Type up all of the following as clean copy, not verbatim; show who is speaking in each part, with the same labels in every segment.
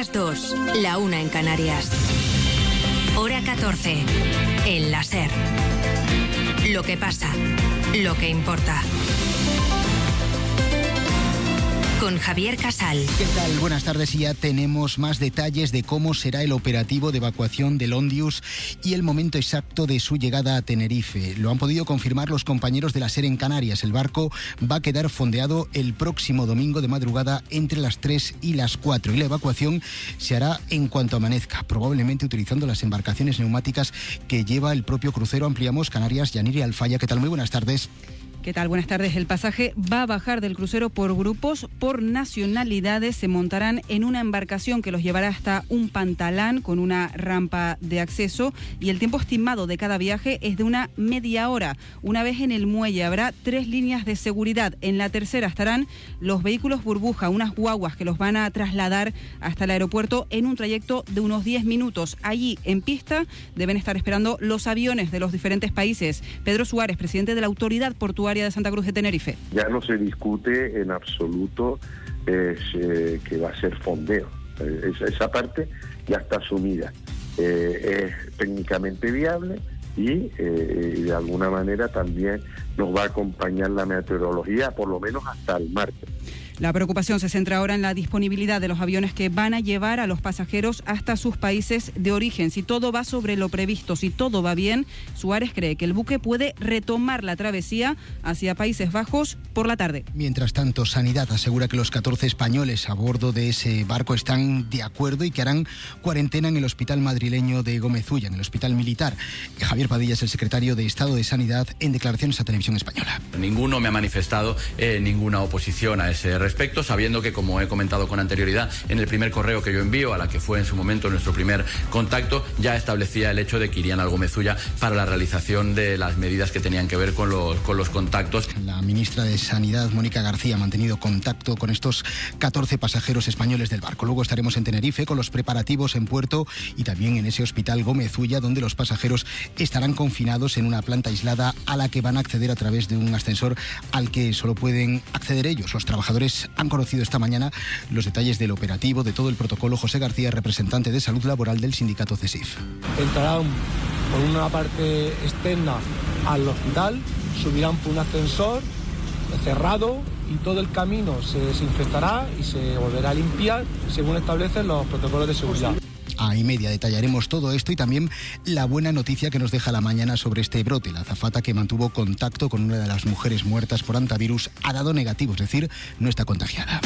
Speaker 1: las 2, la 1 en Canarias. Hora 14, en la SER. Lo que pasa, lo que importa. Con Javier Casal.
Speaker 2: ¿Qué tal? Buenas tardes. Y ya tenemos más detalles de cómo será el operativo de evacuación del Ondius y el momento exacto de su llegada a Tenerife. Lo han podido confirmar los compañeros de la SER en Canarias. El barco va a quedar fondeado el próximo domingo de madrugada entre las 3 y las 4 y la evacuación se hará en cuanto amanezca, probablemente utilizando las embarcaciones neumáticas que lleva el propio crucero Ampliamos Canarias. Yaniri Alfaya, ¿qué tal? Muy buenas tardes.
Speaker 3: ¿Qué tal? Buenas tardes. El pasaje va a bajar del crucero por grupos, por nacionalidades. Se montarán en una embarcación que los llevará hasta un pantalán con una rampa de acceso y el tiempo estimado de cada viaje es de una media hora. Una vez en el muelle habrá 3 líneas de seguridad. En la tercera estarán los vehículos burbuja, unas guaguas que los van a trasladar hasta el aeropuerto en un trayecto de unos 10 minutos. Allí, en pista, deben estar esperando los aviones de los diferentes países. Pedro Suárez, presidente de la Autoridad Portuaria de Santa Cruz de Tenerife.
Speaker 4: Ya no se discute en absoluto que va a ser fondeo. Esa parte ya está asumida. Es técnicamente viable y de alguna manera también nos va a acompañar la meteorología, por lo menos hasta el martes.
Speaker 3: La preocupación se centra ahora en la disponibilidad de los aviones que van a llevar a los pasajeros hasta sus países de origen. Si todo va sobre lo previsto, si todo va bien, Suárez cree que el buque puede retomar la travesía hacia Países Bajos por la tarde.
Speaker 2: Mientras tanto, Sanidad asegura que los 14 españoles a bordo de ese barco están de acuerdo y que harán cuarentena en el hospital madrileño de Gómez Ulla, en el hospital militar. Javier Padilla es el secretario de Estado de Sanidad en declaraciones a Televisión Española.
Speaker 5: Ninguno me ha manifestado ninguna oposición a ese respecto, sabiendo que, como he comentado con anterioridad, en el primer correo que yo envío, a la que fue en su momento nuestro primer contacto, ya establecía el hecho de que irían al Gómez Ulla para la realización de las medidas que tenían que ver con los contactos.
Speaker 2: La ministra de Sanidad, Mónica García, ha mantenido contacto con estos 14 pasajeros españoles del barco. Luego estaremos en Tenerife con los preparativos en puerto y también en ese hospital Gómez Ulla, donde los pasajeros estarán confinados en una planta aislada a la que van a acceder a través de un ascensor al que solo pueden acceder ellos. Los trabajadores han conocido esta mañana los detalles del operativo, de todo el protocolo. José García, representante de Salud Laboral del sindicato CESIF.
Speaker 6: Entrarán por una parte externa al hospital, subirán por un ascensor cerrado y todo el camino se desinfectará y se volverá a limpiar según establecen los protocolos de seguridad.
Speaker 2: A y media detallaremos todo esto y también la buena noticia que nos deja la mañana sobre este brote. La azafata que mantuvo contacto con una de las mujeres muertas por hantavirus ha dado negativo, es decir, no está contagiada.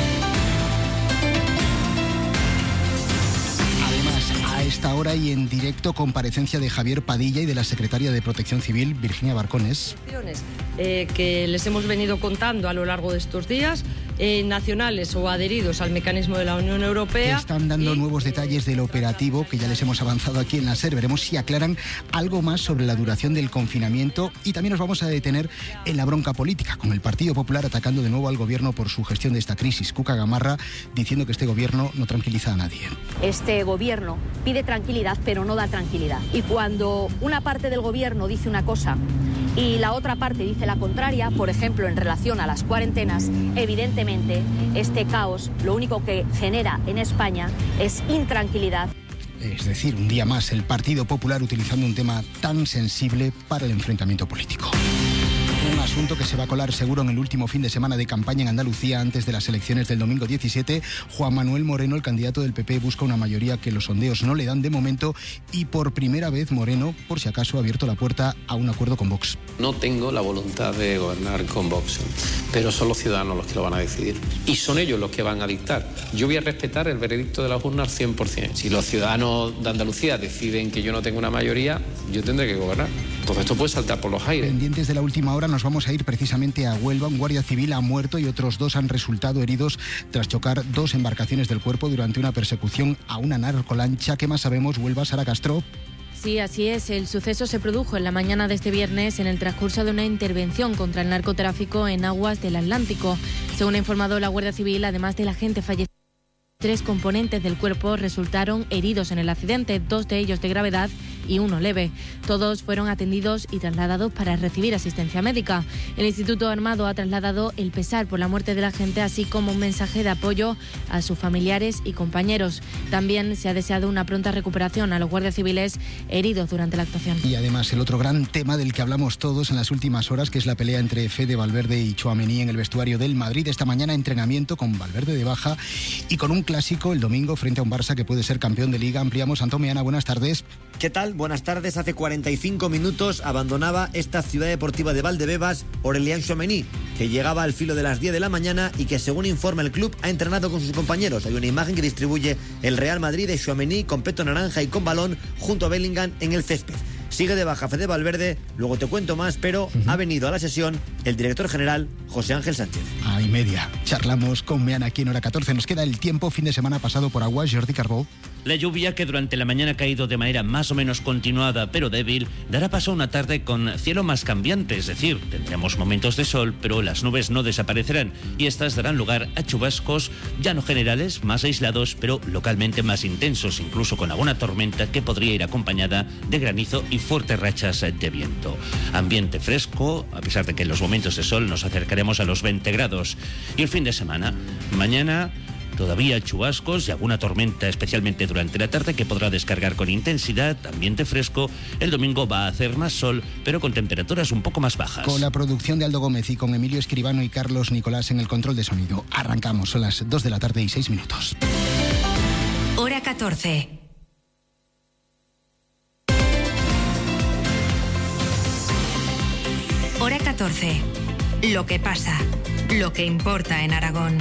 Speaker 2: A esta hora y en directo, comparecencia de Javier Padilla y de la secretaria de Protección Civil, Virginia Barcones.
Speaker 7: Que les hemos venido contando a lo largo de estos días, nacionales o adheridos al mecanismo de la Unión Europea.
Speaker 2: Están dando nuevos detalles del operativo que ya les hemos avanzado aquí en la SER. Veremos si aclaran algo más sobre la duración del confinamiento y también nos vamos a detener en la bronca política, con el Partido Popular atacando de nuevo al gobierno por su gestión de esta crisis. Cuca Gamarra diciendo que este gobierno no tranquiliza a nadie.
Speaker 8: Este gobierno pide tranquilidad, pero no da tranquilidad. Y cuando una parte del gobierno dice una cosa y la otra parte dice la contraria, por ejemplo, en relación a las cuarentenas, evidentemente este caos lo único que genera en España es intranquilidad.
Speaker 2: Es decir, un día más el Partido Popular utilizando un tema tan sensible para el enfrentamiento político. Un asunto que se va a colar seguro en el último fin de semana de campaña en Andalucía antes de las elecciones del domingo 17. Juan Manuel Moreno, el candidato del PP, busca una mayoría que los sondeos no le dan de momento y por primera vez Moreno, por si acaso, ha abierto la puerta a un acuerdo con Vox.
Speaker 9: No tengo la voluntad de gobernar con Vox, pero son los ciudadanos los que lo van a decidir y son ellos los que van a dictar. Yo voy a respetar el veredicto de las urnas 100%. Si los ciudadanos de Andalucía deciden que yo no tengo una mayoría, yo tendré que gobernar. Todo esto puede saltar por los aires.
Speaker 2: Pendientes de la última hora, nos vamos a ir precisamente a Huelva. Un guardia civil ha muerto y otros 2 han resultado heridos tras chocar 2 embarcaciones del cuerpo durante una persecución a una narcolancha. ¿Qué más sabemos, Huelva? Sara Castro.
Speaker 10: Sí, así es. El suceso se produjo en la mañana de este viernes en el transcurso de una intervención contra el narcotráfico en aguas del Atlántico. Según ha informado la Guardia Civil, además del agente fallecido, 3 componentes del cuerpo resultaron heridos en el accidente, 2 de ellos de gravedad y uno leve. Todos fueron atendidos y trasladados para recibir asistencia médica. El Instituto Armado ha trasladado el pesar por la muerte de la gente, así como un mensaje de apoyo a sus familiares y compañeros. También se ha deseado una pronta recuperación a los guardias civiles heridos durante la actuación.
Speaker 2: Y además el otro gran tema del que hablamos todos en las últimas horas, que es la pelea entre Fede Valverde y Tchouaméni en el vestuario del Madrid. Esta mañana entrenamiento con Valverde de baja y con un clásico el domingo frente a un Barça que puede ser campeón de Liga. Ampliamos. Antón Meana, buenas tardes.
Speaker 11: ¿Qué tal? Buenas tardes. Hace 45 minutos abandonaba esta ciudad deportiva de Valdebebas Aurélien Tchouaméni, que llegaba al filo de las 10 de la mañana y que, según informa el club, ha entrenado con sus compañeros. Hay una imagen que distribuye el Real Madrid de Tchouaméni con peto naranja y con balón junto a Bellingham en el césped. Sigue de baja Fede Valverde, luego te cuento más, pero ha venido a la sesión el director general José Ángel Sánchez.
Speaker 2: Y media. Charlamos con Meana aquí en Hora 14. Nos queda el tiempo, fin de semana pasado por agua. Jordi Carbó.
Speaker 12: La lluvia, que durante la mañana ha caído de manera más o menos continuada pero débil, dará paso a una tarde con cielo más cambiante, es decir, tendremos momentos de sol, pero las nubes no desaparecerán y estas darán lugar a chubascos ya no generales, más aislados, pero localmente más intensos, incluso con alguna tormenta que podría ir acompañada de granizo y fuertes rachas de viento. Ambiente fresco, a pesar de que en los momentos de sol nos acercaremos a los 20 grados. Y el fin de semana, mañana todavía chubascos y alguna tormenta, especialmente durante la tarde, que podrá descargar con intensidad, ambiente fresco. El domingo va a hacer más sol, pero con temperaturas un poco más bajas.
Speaker 2: Con la producción de Aldo Gómez y con Emilio Escribano y Carlos Nicolás en el control de sonido. Arrancamos, son las 2 de la tarde y 6 minutos.
Speaker 1: Hora 14. Hora 14. Lo que pasa, lo que importa en Aragón.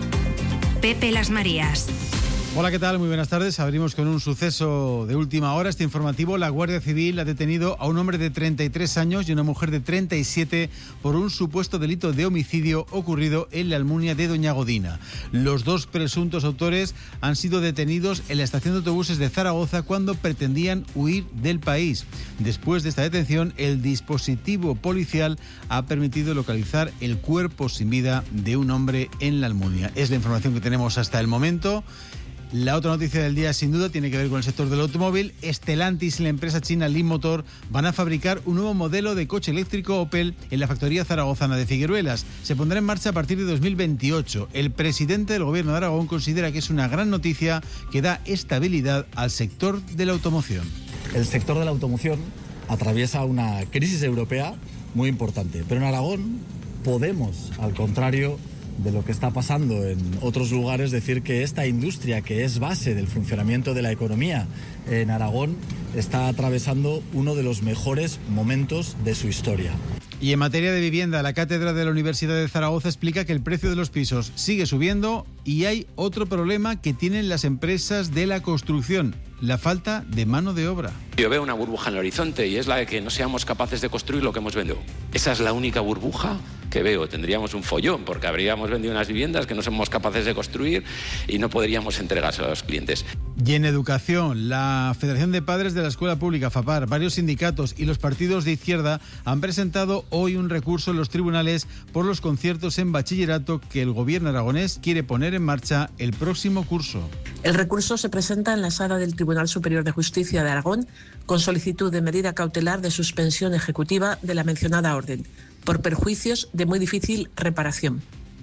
Speaker 1: Pepe Las Marías.
Speaker 13: Hola, ¿qué tal? Muy buenas tardes. Abrimos con un suceso de última hora. Este informativo: la Guardia Civil ha detenido a un hombre de 33 años y una mujer de 37 por un supuesto delito de homicidio ocurrido en la Almunia de Doña Godina. Los dos presuntos autores han sido detenidos en la estación de autobuses de Zaragoza cuando pretendían huir del país. Después de esta detención, el dispositivo policial ha permitido localizar el cuerpo sin vida de un hombre en la Almunia. Es la información que tenemos hasta el momento. La otra noticia del día, sin duda, tiene que ver con el sector del automóvil. Stellantis y la empresa china Leapmotor van a fabricar un nuevo modelo de coche eléctrico Opel en la factoría zaragozana de Figueruelas. Se pondrá en marcha a partir de 2028. El presidente del Gobierno de Aragón considera que es una gran noticia que da estabilidad al sector de la automoción.
Speaker 14: El sector de la automoción atraviesa una crisis europea muy importante, pero en Aragón podemos, al contrario de lo que está pasando en otros lugares, decir que esta industria, que es base del funcionamiento de la economía en Aragón, está atravesando uno de los mejores momentos de su historia.
Speaker 13: Y en materia de vivienda, la cátedra de la Universidad de Zaragoza explica que el precio de los pisos sigue subiendo y hay otro problema que tienen las empresas de la construcción: la falta de mano de obra.
Speaker 15: Yo veo una burbuja en el horizonte y es la de que no seamos capaces de construir lo que hemos vendido. Esa es la única burbuja que veo. Tendríamos un follón porque habríamos vendido unas viviendas que no somos capaces de construir y no podríamos entregarse a los clientes.
Speaker 13: Y en educación, la Federación de Padres de la Escuela Pública, FAPAR, varios sindicatos y los partidos de izquierda han presentado hoy un recurso en los tribunales por los conciertos en bachillerato que el gobierno aragonés quiere poner en marcha el próximo curso.
Speaker 16: El recurso se presenta en la sala del Tribunal Superior de Justicia de Aragón con solicitud de medida cautelar de suspensión ejecutiva de la mencionada orden por perjuicios de muy difícil reparación.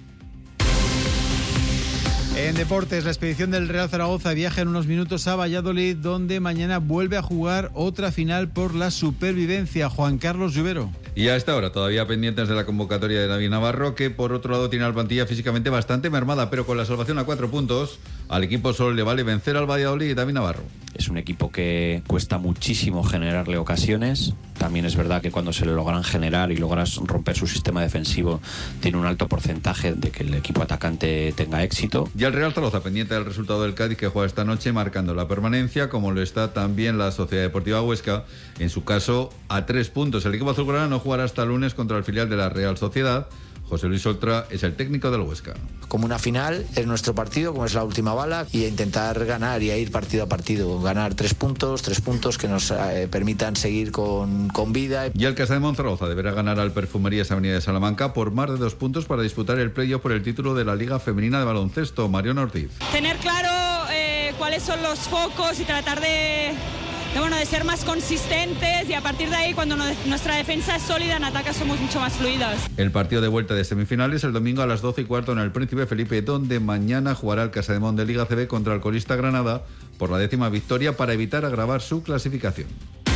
Speaker 13: En deportes, la expedición del Real Zaragoza viaja en unos minutos a Valladolid, donde mañana vuelve a jugar otra final por la supervivencia. Juan Carlos Lluvero.
Speaker 17: Y a esta hora todavía pendientes de la convocatoria de David Navarro, que por otro lado tiene la plantilla físicamente bastante mermada, pero con la salvación a 4 puntos, al equipo solo le vale vencer al Valladolid y David Navarro.
Speaker 18: Es un equipo que cuesta muchísimo generarle ocasiones. También es verdad que cuando se le logran generar y logras romper su sistema defensivo, tiene un alto porcentaje de que el equipo atacante tenga éxito.
Speaker 17: Y el Real Zaragoza pendiente del resultado del Cádiz, que juega esta noche marcando la permanencia, como lo está también la Sociedad Deportiva Huesca, en su caso a 3 puntos. El equipo azulgrana no jugará hasta el lunes contra el filial de la Real Sociedad. José Luis Oltra es el técnico del Huesca.
Speaker 19: Como una final, es nuestro partido, como es la última bala, y a intentar ganar y a ir partido a partido. Ganar 3 puntos que nos permitan seguir con vida.
Speaker 17: Y el Casa de Monzaragoza deberá ganar al Perfumerías Avenida de Salamanca por más de 2 puntos para disputar el playoff por el título de la Liga Femenina de Baloncesto. Mariona Ortiz.
Speaker 20: Tener claro cuáles son los focos y tratar de de ser más consistentes, y a partir de ahí, cuando nuestra defensa es sólida, en ataque somos mucho más fluidas.
Speaker 17: El partido de vuelta de semifinales el domingo a las 12:15 en el Príncipe Felipe, donde mañana jugará el Casademont de Liga CB contra el colista Granada por la 10ª victoria para evitar agravar su clasificación.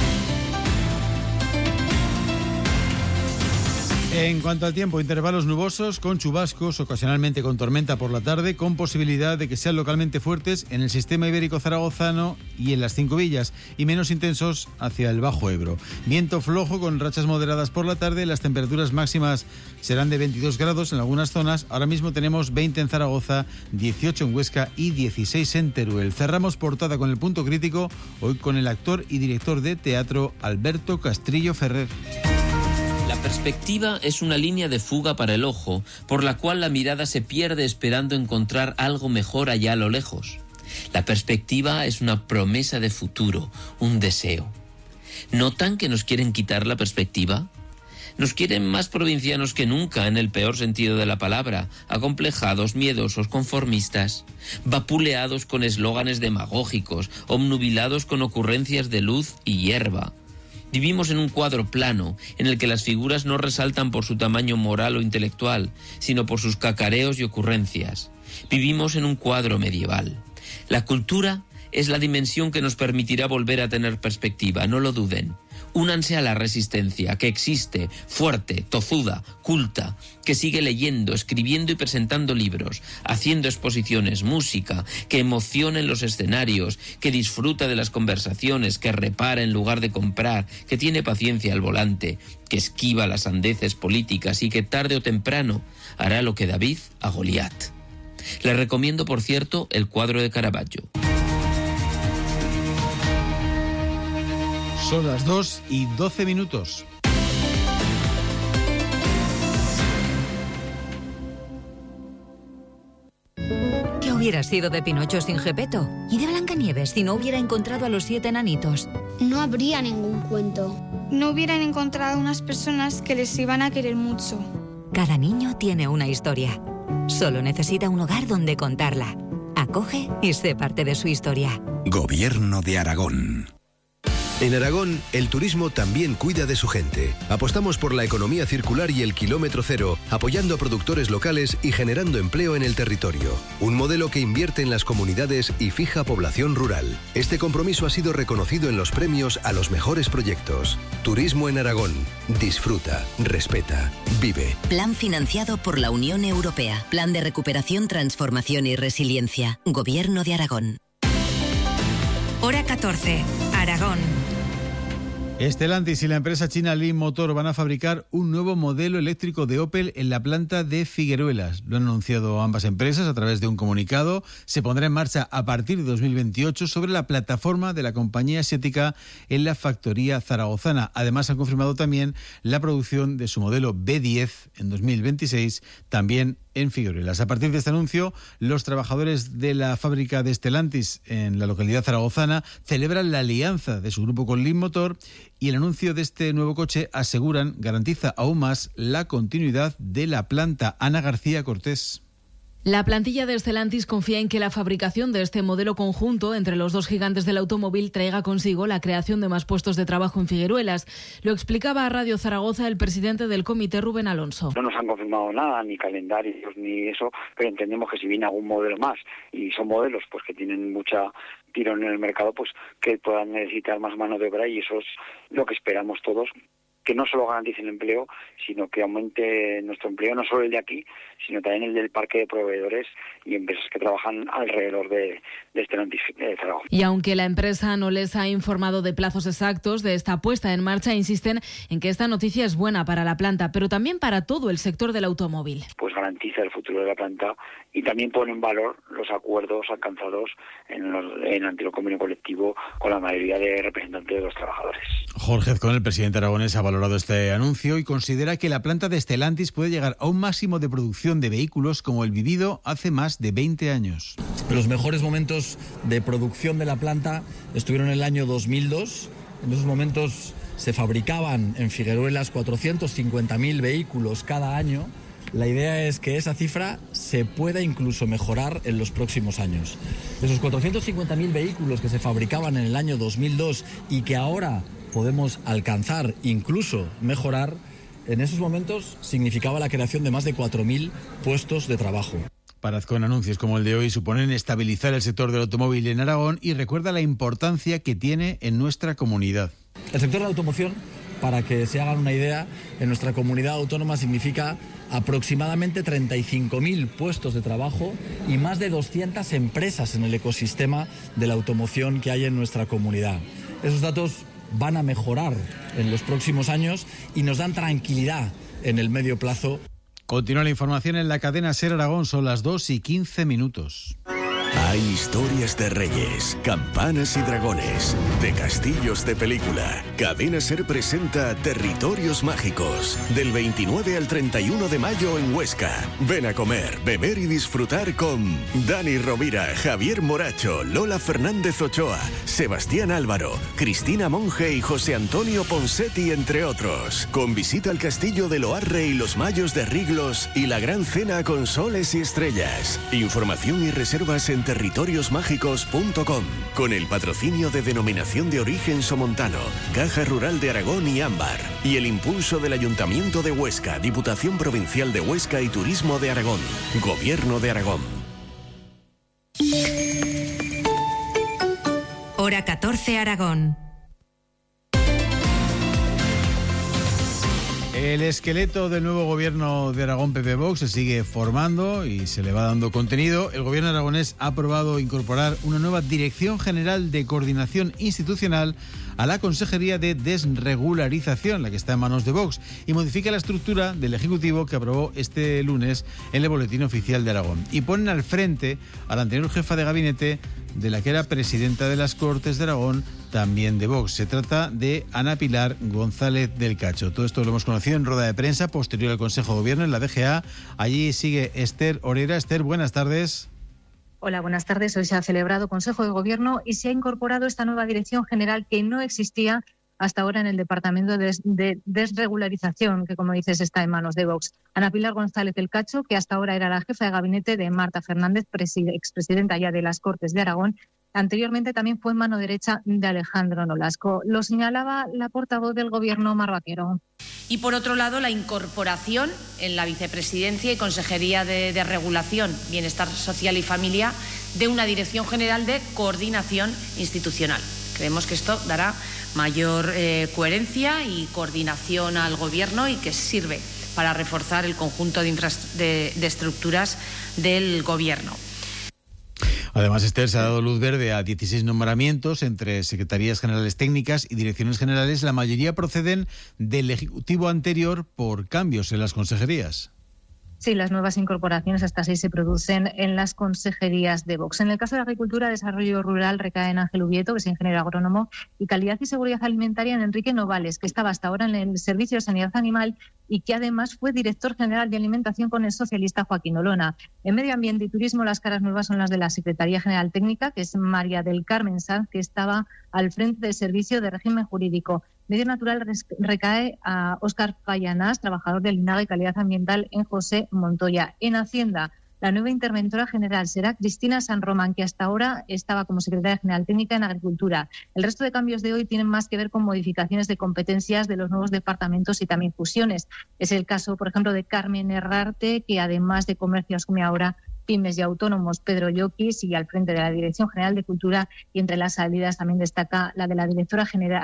Speaker 13: En cuanto al tiempo, intervalos nubosos con chubascos, ocasionalmente con tormenta por la tarde, con posibilidad de que sean localmente fuertes en el sistema ibérico zaragozano y en las 5 villas, y menos intensos hacia el Bajo Ebro. Viento flojo con rachas moderadas por la tarde, las temperaturas máximas serán de 22 grados en algunas zonas. Ahora mismo tenemos 20 en Zaragoza, 18 en Huesca y 16 en Teruel. Cerramos portada con el punto crítico, hoy con el actor y director de teatro Alberto Castrillo Ferrer.
Speaker 21: La perspectiva es una línea de fuga para el ojo, por la cual la mirada se pierde esperando encontrar algo mejor allá a lo lejos. La perspectiva es una promesa de futuro, un deseo. ¿Notan que nos quieren quitar la perspectiva? Nos quieren más provincianos que nunca, en el peor sentido de la palabra, acomplejados, miedosos, conformistas, vapuleados con eslóganes demagógicos, obnubilados con ocurrencias de luz y hierba. Vivimos en un cuadro plano, en el que las figuras no resaltan por su tamaño moral o intelectual, sino por sus cacareos y ocurrencias. Vivimos en un cuadro medieval. La cultura es la dimensión que nos permitirá volver a tener perspectiva, no lo duden. Únanse a la resistencia, que existe, fuerte, tozuda, culta, que sigue leyendo, escribiendo y presentando libros, haciendo exposiciones, música, que emociona en los escenarios, que disfruta de las conversaciones, que repara en lugar de comprar, que tiene paciencia al volante, que esquiva las sandeces políticas y que tarde o temprano hará lo que David a Goliat. Les recomiendo, por cierto, el cuadro de Caravaggio.
Speaker 13: Son las 2:12.
Speaker 1: ¿Qué hubiera sido de Pinocho sin Gepetto? ¿Y de Blancanieves si no hubiera encontrado a los 7 enanitos?
Speaker 22: No habría ningún cuento. No hubieran encontrado unas personas que les iban a querer mucho.
Speaker 1: Cada niño tiene una historia. Solo necesita un hogar donde contarla. Acoge y sé parte de su historia.
Speaker 23: Gobierno de Aragón. En Aragón, el turismo también cuida de su gente. Apostamos por la economía circular y el kilómetro cero, apoyando a productores locales y generando empleo en el territorio. Un modelo que invierte en las comunidades y fija población rural. Este compromiso ha sido reconocido en los premios a los mejores proyectos. Turismo en Aragón. Disfruta, respeta, vive.
Speaker 1: Plan financiado por la Unión Europea. Plan de recuperación, transformación y resiliencia. Gobierno de Aragón. Hora 14. Aragón.
Speaker 13: Stellantis y la empresa china Leapmotor van a fabricar un nuevo modelo eléctrico de Opel en la planta de Figueruelas. Lo han anunciado ambas empresas a través de un comunicado. Se pondrá en marcha a partir de 2028 sobre la plataforma de la compañía asiática en la factoría zaragozana. Además, han confirmado también la producción de su modelo B10 en 2026, también en Figueruelas. A partir de este anuncio, los trabajadores de la fábrica de Stellantis en la localidad zaragozana celebran la alianza de su grupo con Leapmotor, y el anuncio de este nuevo coche, aseguran, garantiza aún más la continuidad de la planta. Ana García Cortés.
Speaker 24: La plantilla de Stellantis confía en que la fabricación de este modelo conjunto entre los dos gigantes del automóvil traiga consigo la creación de más puestos de trabajo en Figueruelas. Lo explicaba a Radio Zaragoza el presidente del comité, Rubén Alonso.
Speaker 25: No nos han confirmado nada, ni calendarios, ni eso, pero entendemos que si viene algún modelo más, y son modelos pues que tienen mucha tirón en el mercado, pues que puedan necesitar más mano de obra, y eso es lo que esperamos todos, que no solo garantice el empleo, sino que aumente nuestro empleo, no solo el de aquí, sino también el del parque de proveedores y empresas que trabajan alrededor de Stellantis de Zaragoza.
Speaker 24: Y aunque la empresa no les ha informado de plazos exactos de esta puesta en marcha, insisten en que esta noticia es buena para la planta, pero también para todo el sector del automóvil.
Speaker 25: Pues garantiza el futuro de la planta y también pone en valor los acuerdos alcanzados ante el convenio colectivo con la mayoría de representantes de los trabajadores.
Speaker 13: Jorge Azcón, el presidente aragonés, ha valorado este anuncio y considera que la planta de Stellantis puede llegar a un máximo de producción de vehículos como el vivido hace más de 20 años.
Speaker 14: Los mejores momentos de producción de la planta estuvieron en el año 2002. En esos momentos se fabricaban en Figueruelas 450.000 vehículos cada año, La idea es que esa cifra se pueda incluso mejorar en los próximos años. Esos 450.000 vehículos que se fabricaban en el año 2002 y que ahora podemos alcanzar, incluso mejorar, en esos momentos significaba la creación de más de 4.000 puestos de trabajo.
Speaker 13: Parad con anuncios como el de hoy suponen estabilizar el sector del automóvil en Aragón y recuerda la importancia que tiene en nuestra comunidad.
Speaker 14: El sector de la automoción, para que se hagan una idea, en nuestra comunidad autónoma significa aproximadamente 35.000 puestos de trabajo y más de 200 empresas en el ecosistema de la automoción que hay en nuestra comunidad. Esos datos van a mejorar en los próximos años y nos dan tranquilidad en el medio plazo.
Speaker 13: Continúa la información en la cadena SER Aragón, son las 2:15.
Speaker 23: Hay historias de reyes, campanas y dragones, de castillos de película. Cadena SER presenta Territorios Mágicos, del 29 al 31 de mayo en Huesca. Ven a comer, beber y disfrutar con Dani Rovira, Javier Moracho, Lola Fernández Ochoa, Sebastián Álvaro, Cristina Monge y José Antonio Ponsetti, entre otros. Con visita al castillo de Loarre y los Mayos de Riglos y la gran cena con soles y estrellas. Información y reservas en territoriosmágicos.com, con el patrocinio de Denominación de Origen Somontano, Caja Rural de Aragón y Ámbar, y el impulso del Ayuntamiento de Huesca, Diputación Provincial de Huesca y Turismo de Aragón, Gobierno de Aragón.
Speaker 1: Hora 14 Aragón.
Speaker 13: El esqueleto del nuevo gobierno de Aragón PP-Vox se sigue formando y se le va dando contenido. El gobierno aragonés ha aprobado incorporar una nueva Dirección General de Coordinación Institucional a la Consejería de Desregularización, la que está en manos de Vox, y modifica la estructura del Ejecutivo que aprobó este lunes en el Boletín Oficial de Aragón. Y ponen al frente a la anterior jefa de gabinete de la que era presidenta de las Cortes de Aragón, también de Vox. Se trata de Ana Pilar González del Cacho. Todo esto lo hemos conocido en rueda de prensa posterior al Consejo de Gobierno en la DGA. Allí sigue Esther Orera. Esther, buenas tardes.
Speaker 3: Hola, buenas tardes. Hoy se ha celebrado Consejo de Gobierno y se ha incorporado esta nueva dirección general que no existía hasta ahora en el Departamento de Desregularización, que como dices está en manos de Vox. Ana Pilar González del Cacho, que hasta ahora era la jefa de gabinete de Marta Fernández, expresidenta ya de las Cortes de Aragón, anteriormente también fue mano derecha de Alejandro Nolasco. Lo señalaba la portavoz del Gobierno, Mar Vaquero.
Speaker 4: Y por otro lado, la incorporación en la Vicepresidencia y Consejería de Regulación, Bienestar Social y Familia de una Dirección General de Coordinación Institucional. Creemos que esto dará mayor coherencia y coordinación al Gobierno y que sirve para reforzar el conjunto de estructuras del Gobierno.
Speaker 13: Además, Esther, se ha dado luz verde a 16 nombramientos entre secretarías generales técnicas y direcciones generales. La mayoría proceden del Ejecutivo anterior por cambios en las consejerías.
Speaker 3: Sí, las nuevas incorporaciones hasta 6 se producen en las consejerías de Vox. En el caso de Agricultura y Desarrollo Rural recae en Ángel Ubieto, que es ingeniero agrónomo, y Calidad y Seguridad Alimentaria en Enrique Novales, que estaba hasta ahora en el Servicio de Sanidad Animal y que además fue director general de Alimentación con el socialista Joaquín Olona. En Medio Ambiente y Turismo las caras nuevas son las de la Secretaría General Técnica, que es María del Carmen Sanz, que estaba al frente del Servicio de Régimen Jurídico. Medio Natural recae a Óscar Payanás, trabajador del INAGE y Calidad Ambiental en José Montoya. En Hacienda, la nueva interventora general será Cristina San Román, que hasta ahora estaba como secretaria general técnica en Agricultura. El resto de cambios de hoy tienen más que ver con modificaciones de competencias de los nuevos departamentos y también fusiones. Es el caso, por ejemplo, de Carmen Herrarte, que además de Comercio asume ahora Pymes y Autónomos. Pedro Lloquis sigue al frente de la Dirección General de Cultura y entre las salidas también destaca la de la directora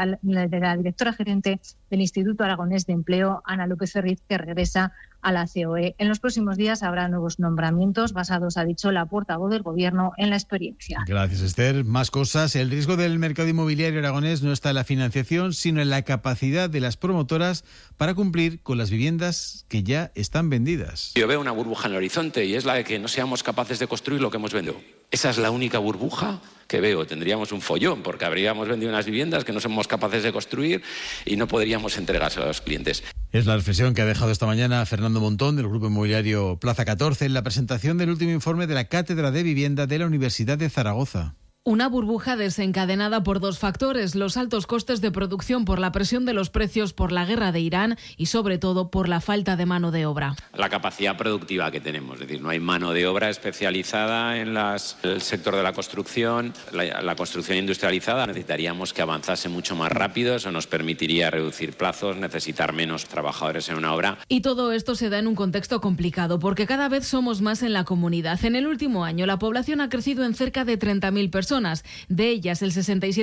Speaker 3: gerente del Instituto Aragonés de Empleo, Ana López Ferriz, que regresa a la COE. En los próximos días habrá nuevos nombramientos basados, ha dicho la portavoz del Gobierno, en la experiencia.
Speaker 13: Gracias, Esther. Más cosas. El riesgo del mercado inmobiliario aragonés no está en la financiación, sino en la capacidad de las promotoras para cumplir con las viviendas que ya están vendidas.
Speaker 15: Yo veo una burbuja en el horizonte y es la de que no seamos capaces de construir lo que hemos vendido. Esa es la única burbuja que veo. Tendríamos un follón porque habríamos vendido unas viviendas que no somos capaces de construir y no podríamos entregarse a los clientes.
Speaker 13: Es la reflexión que ha dejado esta mañana Fernando Montón del Grupo Inmobiliario Plaza 14 en la presentación del último informe de la Cátedra de Vivienda de la Universidad de Zaragoza.
Speaker 24: Una burbuja desencadenada por dos factores: los altos costes de producción por la presión de los precios por la guerra de Irán y sobre todo por la falta de mano de obra.
Speaker 15: La capacidad productiva que tenemos, es decir, no hay mano de obra especializada en el sector de la construcción, la construcción industrializada. Necesitaríamos que avanzase mucho más rápido, eso nos permitiría reducir plazos, necesitar menos trabajadores en una obra.
Speaker 24: Y todo esto se da en un contexto complicado porque cada vez somos más en la comunidad. En el último año la población ha crecido en cerca de 30.000 personas. De ellas, el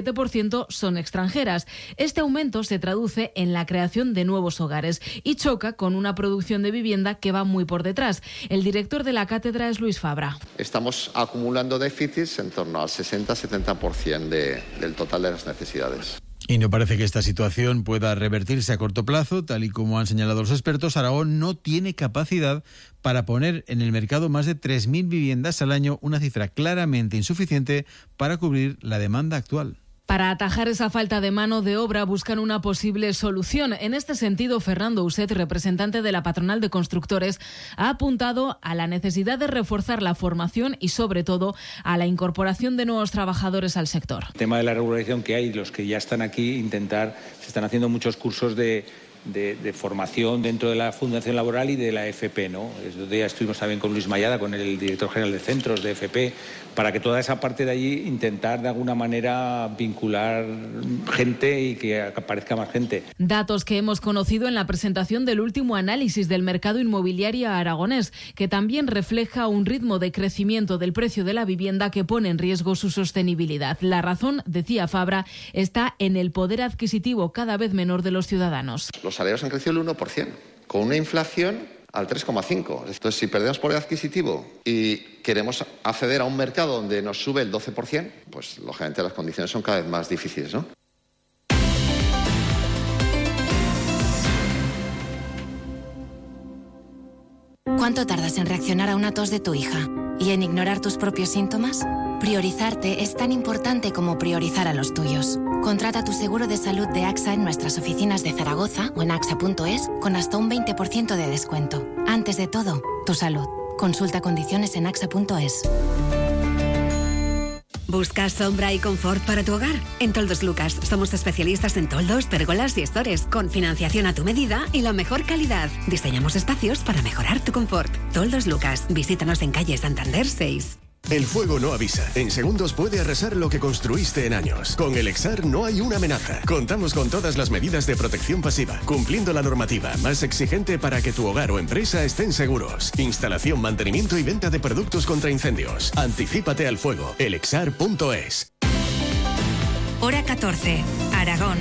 Speaker 24: 67% son extranjeras. Este aumento se traduce en la creación de nuevos hogares y choca con una producción de vivienda que va muy por detrás. El director de la cátedra es Luis Fabra.
Speaker 5: Estamos acumulando déficits en torno al 60-70% del total de las necesidades.
Speaker 13: Y no parece que esta situación pueda revertirse a corto plazo. Tal y como han señalado los expertos, Aragón no tiene capacidad para poner en el mercado más de 3.000 viviendas al año, una cifra claramente insuficiente para cubrir la demanda actual.
Speaker 24: Para atajar esa falta de mano de obra buscan una posible solución. En este sentido, Fernando Uset, representante de la patronal de constructores, ha apuntado a la necesidad de reforzar la formación y, sobre todo, a la incorporación de nuevos trabajadores al sector.
Speaker 6: El tema de la regularización que hay, los que ya están aquí, se están haciendo muchos cursos de formación dentro de la Fundación Laboral y de la FP, ¿no? Estos días estuvimos también con Luis Mayada, con el director general de centros de FP, para que toda esa parte de allí intentar de alguna manera vincular gente y que aparezca más gente.
Speaker 24: Datos que hemos conocido en la presentación del último análisis del mercado inmobiliario aragonés, que también refleja un ritmo de crecimiento del precio de la vivienda que pone en riesgo su sostenibilidad. La razón, decía Fabra, está en el poder adquisitivo cada vez menor de los ciudadanos.
Speaker 5: Los salarios han crecido el 1%, con una inflación al 3,5%. Entonces, si perdemos poder adquisitivo y queremos acceder a un mercado donde nos sube el 12%, pues lógicamente las condiciones son cada vez más difíciles, ¿no?
Speaker 1: ¿Cuánto tardas en reaccionar a una tos de tu hija y en ignorar tus propios síntomas? Priorizarte es tan importante como priorizar a los tuyos. Contrata tu seguro de salud de AXA en nuestras oficinas de Zaragoza o en axa.es con hasta un 20% de descuento. Antes de todo, tu salud. Consulta condiciones en axa.es.
Speaker 7: ¿Buscas sombra y confort para tu hogar? En Toldos Lucas somos especialistas en toldos, pérgolas y estores, con financiación a tu medida y la mejor calidad. Diseñamos espacios para mejorar tu confort. Toldos Lucas, visítanos en calle Santander 6.
Speaker 23: El fuego no avisa. En segundos puede arrasar lo que construiste en años. Con el Exar no hay una amenaza. Contamos con todas las medidas de protección pasiva, cumpliendo la normativa más exigente para que tu hogar o empresa estén seguros. Instalación, mantenimiento y venta de productos contra incendios. Anticípate al fuego. elexar.es.
Speaker 7: Hora 14. Aragón.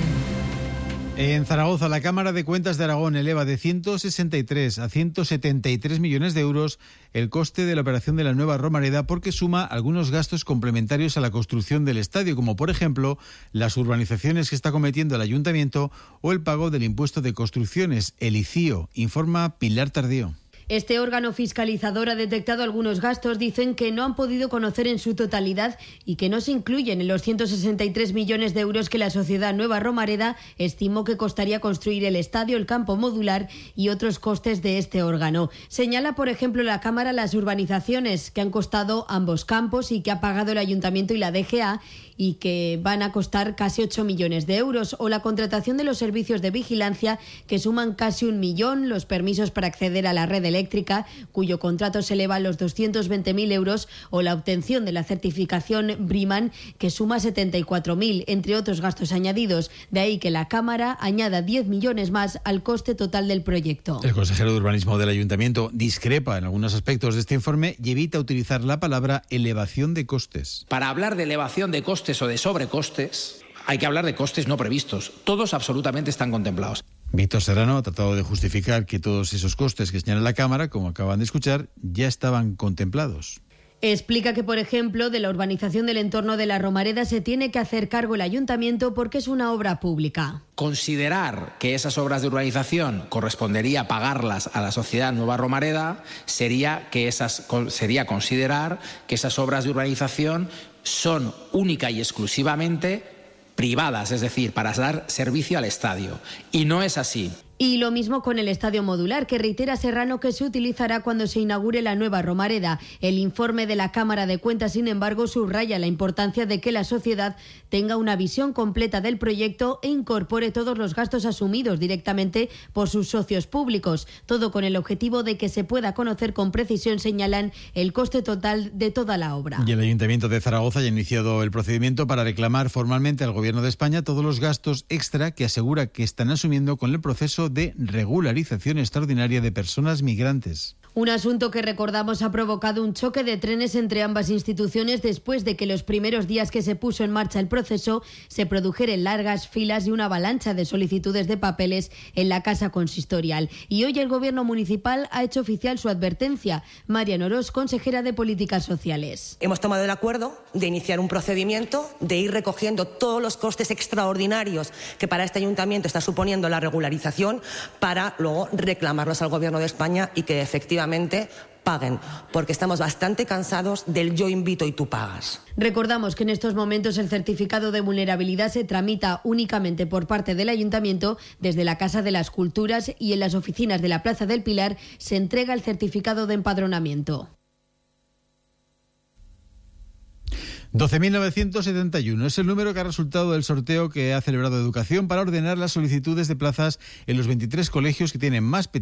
Speaker 13: En Zaragoza, la Cámara de Cuentas de Aragón eleva de 163 a 173 millones de euros el coste de la operación de la nueva Romareda porque suma algunos gastos complementarios a la construcción del estadio, como por ejemplo las urbanizaciones que está cometiendo el ayuntamiento o el pago del impuesto de construcciones, el ICIO, informa Pilar Tardío.
Speaker 8: Este órgano fiscalizador ha detectado algunos gastos, dicen que no han podido conocer en su totalidad y que no se incluyen en los 163 millones de euros que la sociedad Nueva Romareda estimó que costaría construir el estadio, el campo modular y otros costes de este órgano. Señala, por ejemplo, la Cámara las urbanizaciones que han costado ambos campos y que ha pagado el Ayuntamiento y la DGA y que van a costar casi 8 millones de euros, o la contratación de los servicios de vigilancia que suman casi 1 millón, los permisos para acceder a la red eléctrica, cuyo contrato se eleva a los 220.000 euros, o la obtención de la certificación Briman, que suma 74.000, entre otros gastos añadidos. De ahí que la Cámara añada 10 millones más al coste total del proyecto.
Speaker 13: El consejero de Urbanismo del Ayuntamiento discrepa en algunos aspectos de este informe y evita utilizar la palabra elevación de costes.
Speaker 9: Para hablar de elevación de costes o de sobrecostes, hay que hablar de costes no previstos. Todos absolutamente están contemplados.
Speaker 13: Víctor Serrano ha tratado de justificar que todos esos costes que señala la Cámara, como acaban de escuchar, ya estaban contemplados.
Speaker 8: Explica que, por ejemplo, de la urbanización del entorno de la Romareda se tiene que hacer cargo el Ayuntamiento porque es una obra pública.
Speaker 9: Considerar que esas obras de urbanización correspondería pagarlas a la sociedad Nueva Romareda sería considerar que esas obras de urbanización son única y exclusivamente privadas, es decir, para dar servicio al estadio. Y no es así.
Speaker 8: Y lo mismo con el estadio modular, que reitera Serrano que se utilizará cuando se inaugure la nueva Romareda. El informe de la Cámara de Cuentas, sin embargo, subraya la importancia de que la sociedad tenga una visión completa del proyecto e incorpore todos los gastos asumidos directamente por sus socios públicos. Todo con el objetivo de que se pueda conocer con precisión, señalan, el coste total de toda la obra.
Speaker 13: Y el Ayuntamiento de Zaragoza ya ha iniciado el procedimiento para reclamar formalmente al Gobierno de España todos los gastos extra que asegura que están asumiendo con el proceso de regularización extraordinaria de personas migrantes.
Speaker 8: Un asunto que, recordamos, ha provocado un choque de trenes entre ambas instituciones después de que los primeros días que se puso en marcha el proceso se produjeran largas filas y una avalancha de solicitudes de papeles en la Casa Consistorial. Y hoy el Gobierno municipal ha hecho oficial su advertencia. Marian Orós, consejera de Políticas Sociales.
Speaker 2: Hemos tomado el acuerdo de iniciar un procedimiento, de ir recogiendo todos los costes extraordinarios que para este ayuntamiento está suponiendo la regularización, para luego reclamarlos al Gobierno de España y que efectivamente paguen, porque estamos bastante cansados del yo invito y tú pagas.
Speaker 8: Recordamos que en estos momentos el certificado de vulnerabilidad se tramita únicamente por parte del Ayuntamiento desde la Casa de las Culturas, y en las oficinas de la Plaza del Pilar se entrega el certificado de empadronamiento.
Speaker 13: 12.971 es el número que ha resultado del sorteo que ha celebrado Educación para ordenar las solicitudes de plazas en los 23 colegios que tienen más peticiones